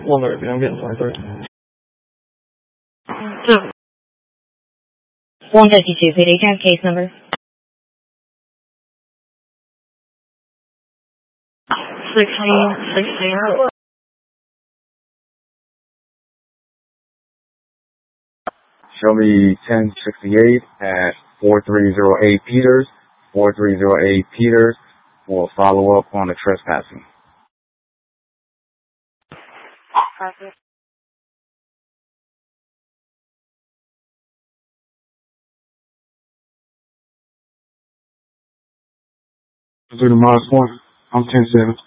130. I'm getting 23. 152, PD. Down case number. 1660. Show me 1068 at 4308 Peters. 4308 Peters will follow up on the trespassing. Do the -1. I'm 10-7.